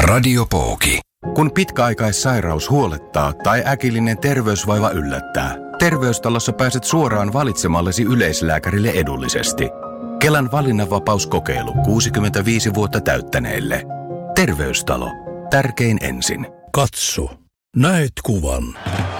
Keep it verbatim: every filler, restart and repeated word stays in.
Radiopooki. Kun pitkäaikaissairaus huolettaa tai äkillinen terveysvaiva yllättää, Terveystalossa pääset suoraan valitsemallesi yleislääkärille edullisesti. Kelan valinnanvapauskokeilu kuusikymmentäviisi vuotta täyttäneille. Terveystalo. Tärkein ensin. Katso. Näet kuvan.